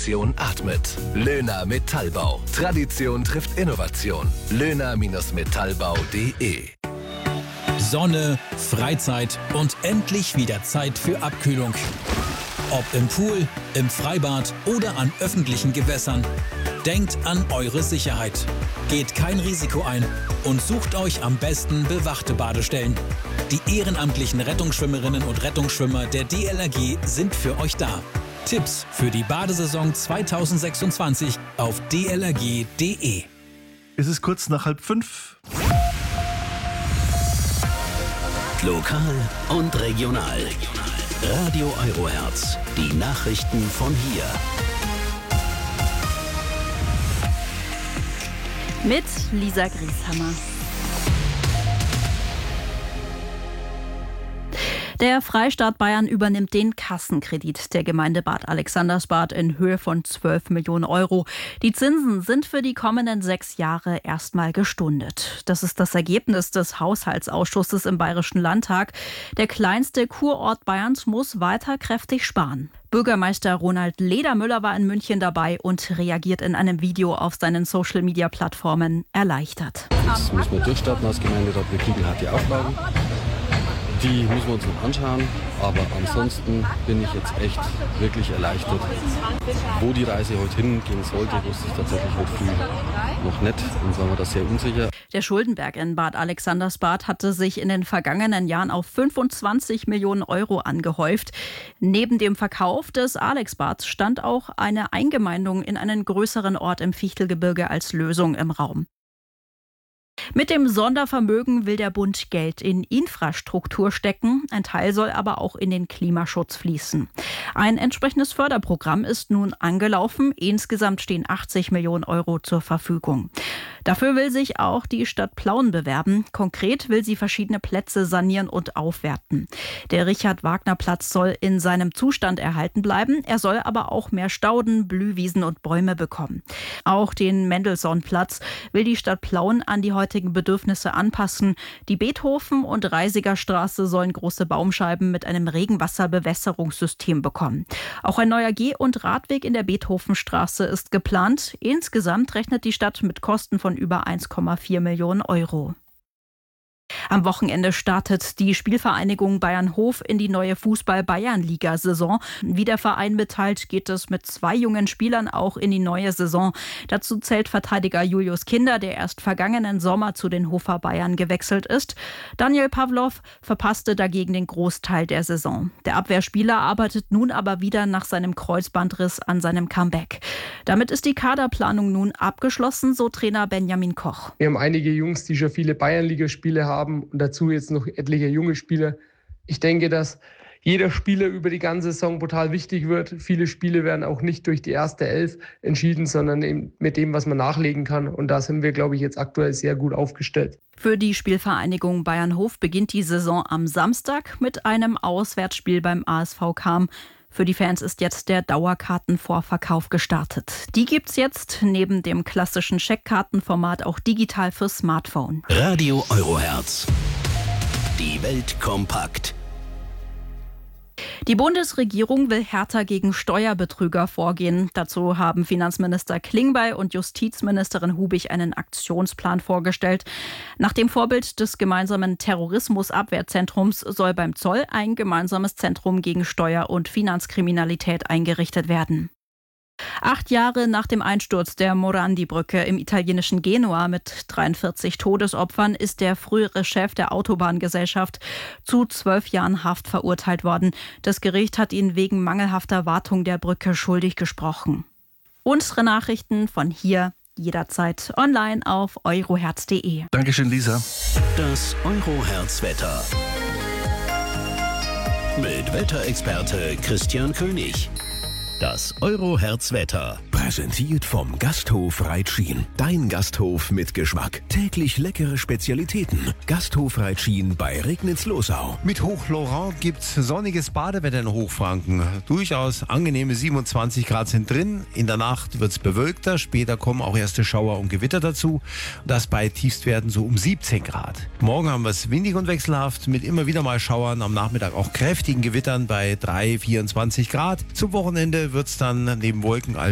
Innovation atmet. Löhner Metallbau. Tradition trifft Innovation. Löhner-metallbau.de. Sonne, Freizeit und endlich wieder Zeit für Abkühlung. Ob im Pool, im Freibad oder an öffentlichen Gewässern. Denkt an eure Sicherheit. Geht kein Risiko ein und sucht euch am besten bewachte Badestellen. Die ehrenamtlichen Rettungsschwimmerinnen und Rettungsschwimmer der DLRG sind für euch da. Tipps für die Badesaison 2026 auf dlrg.de. Es ist kurz nach 4:30. Lokal und regional. Radio Eurohertz. Die Nachrichten von hier. Mit Lisa Grieshammer. Der Freistaat Bayern übernimmt den Kassenkredit der Gemeinde Bad Alexandersbad in Höhe von 12 Millionen Euro. Die Zinsen sind für die kommenden 6 Jahre erstmal gestundet. Das ist das Ergebnis des Haushaltsausschusses im Bayerischen Landtag. Der kleinste Kurort Bayerns muss weiter kräftig sparen. Bürgermeister Ronald Ledermüller war in München dabei und reagiert in einem Video auf seinen Social-Media-Plattformen erleichtert. Jetzt müssen wir durchstarten als Gemeinderat. Wir kriegen harte Aufgaben. Die müssen wir uns noch anschauen, aber ansonsten bin ich jetzt echt wirklich erleichtert. Wo die Reise heute hingehen sollte, wusste ich tatsächlich heute früh noch nicht und war mir da sehr unsicher. Der Schuldenberg in Bad Alexandersbad hatte sich in den vergangenen Jahren auf 25 Millionen Euro angehäuft. Neben dem Verkauf des Alexbads stand auch eine Eingemeindung in einen größeren Ort im Fichtelgebirge als Lösung im Raum. Mit dem Sondervermögen will der Bund Geld in Infrastruktur stecken. Ein Teil soll aber auch in den Klimaschutz fließen. Ein entsprechendes Förderprogramm ist nun angelaufen. Insgesamt stehen 80 Millionen Euro zur Verfügung. Dafür will sich auch die Stadt Plauen bewerben. Konkret will sie verschiedene Plätze sanieren und aufwerten. Der Richard-Wagner-Platz soll in seinem Zustand erhalten bleiben. Er soll aber auch mehr Stauden, Blühwiesen und Bäume bekommen. Auch den Mendelssohn-Platz will die Stadt Plauen an die heutigen Bedürfnisse anpassen. Die Beethoven- und Reisiger Straße sollen große Baumscheiben mit einem Regenwasserbewässerungssystem bekommen. Auch ein neuer Geh- und Radweg in der Beethovenstraße ist geplant. Insgesamt rechnet die Stadt mit Kosten von über 1,4 Millionen Euro. Am Wochenende startet die Spielvereinigung Bayernhof in die neue Fußball-Bayernliga-Saison. Wie der Verein mitteilt, geht es mit 2 jungen Spielern auch in die neue Saison. Dazu zählt Verteidiger Julius Kinder, der erst vergangenen Sommer zu den Hofer Bayern gewechselt ist. Daniel Pawlow verpasste dagegen den Großteil der Saison. Der Abwehrspieler arbeitet nun aber wieder nach seinem Kreuzbandriss an seinem Comeback. Damit ist die Kaderplanung nun abgeschlossen, so Trainer Benjamin Koch. Wir haben einige Jungs, die schon viele Bayernligaspiele haben und dazu jetzt noch etliche junge Spieler. Ich denke, dass jeder Spieler über die ganze Saison brutal wichtig wird. Viele Spiele werden auch nicht durch die erste 11 entschieden, sondern eben mit dem, was man nachlegen kann. Und da sind wir, glaube ich, jetzt aktuell sehr gut aufgestellt. Für die Spielvereinigung Bayernhof beginnt die Saison am Samstag mit einem Auswärtsspiel beim ASV Cham. Für die Fans ist jetzt der Dauerkartenvorverkauf gestartet. Die gibt's jetzt neben dem klassischen Scheckkartenformat auch digital fürs Smartphone. Radio Eurohertz. Die Welt kompakt. Die Bundesregierung will härter gegen Steuerbetrüger vorgehen. Dazu haben Finanzminister Klingbeil und Justizministerin Hubig einen Aktionsplan vorgestellt. Nach dem Vorbild des gemeinsamen Terrorismusabwehrzentrums soll beim Zoll ein gemeinsames Zentrum gegen Steuer- und Finanzkriminalität eingerichtet werden. 8 Jahre nach dem Einsturz der Morandi-Brücke im italienischen Genua mit 43 Todesopfern ist der frühere Chef der Autobahngesellschaft zu 12 Jahren Haft verurteilt worden. Das Gericht hat ihn wegen mangelhafter Wartung der Brücke schuldig gesprochen. Unsere Nachrichten von hier jederzeit online auf eurohertz.de. Dankeschön, Lisa. Das Eurohertz-Wetter. Mit Wetterexperte Christian König. Das Eurohertz-Wetter. Präsentiert vom Gasthof Reitschien. Dein Gasthof mit Geschmack. Täglich leckere Spezialitäten. Gasthof Reitschien bei Regnitz-Losau. Mit Hoch Laurent gibt's sonniges Badewetter in Hochfranken. Durchaus angenehme 27 Grad sind drin. In der Nacht wird's bewölkter. Später kommen auch erste Schauer und Gewitter dazu. Das bei Tiefstwerten so um 17 Grad. Morgen haben wir es windig und wechselhaft mit immer wieder mal Schauern. Am Nachmittag auch kräftigen Gewittern bei 24 Grad. Zum Wochenende wird's dann neben Wolken